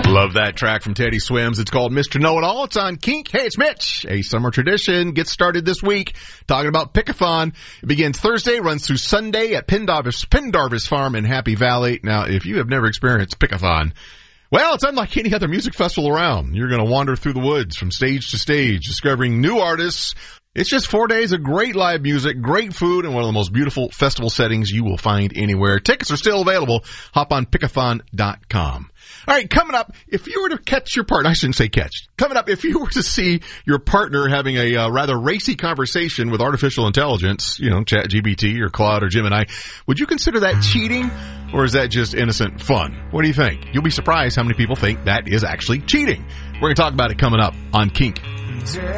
Love that track from Teddy Swims. It's called Mr. Know-It-All. It's on Kink. Hey, it's Mitch. A summer tradition gets started this week talking about Pick-a-thon. It begins Thursday, runs through Sunday at Pendarvis Farm in Happy Valley. Now, if you have never experienced Pick-a-thon, well, it's unlike any other music festival around. You're going to wander through the woods from stage to stage, discovering new artists. It's just 4 days of great live music, great food, and one of the most beautiful festival settings you will find anywhere. Tickets are still available. Hop on pickathon.com. All right, coming up, if you were to catch your partner, I shouldn't say catch. Coming up, if you were to see your partner having a rather racy conversation with artificial intelligence, you know, ChatGPT or Claude or Gemini, would you consider that cheating, or is that just innocent fun? What do you think? You'll be surprised how many people think that is actually cheating. We're going to talk about it coming up on Kink.